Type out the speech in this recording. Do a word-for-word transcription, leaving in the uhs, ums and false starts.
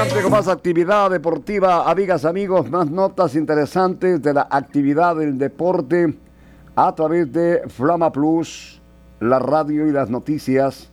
adelante con más actividad deportiva, amigas, amigos, más notas interesantes de la actividad del deporte a través de Flama Plus, la radio y las noticias